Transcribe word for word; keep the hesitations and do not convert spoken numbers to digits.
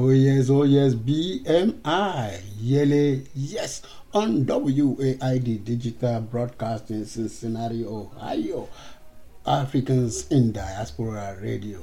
Oh yes, oh yes, B M I, Yele, yes, on W A I D Digital Broadcasting, Cincinnati, Ohio, Africans in Diaspora Radio.